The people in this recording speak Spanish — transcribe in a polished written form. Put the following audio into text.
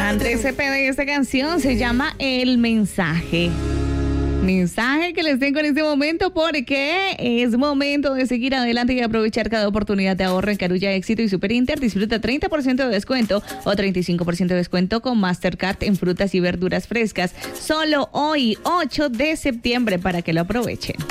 Anticipe de esta canción se llama El Mensaje. Mensaje que les tengo en este momento porque es momento de seguir adelante y aprovechar cada oportunidad de ahorro en Carulla, Éxito y Super Inter. Disfruta 30% de descuento o 35% de descuento con Mastercard en frutas y verduras frescas. Solo hoy, 8 de septiembre, para que lo aprovechen.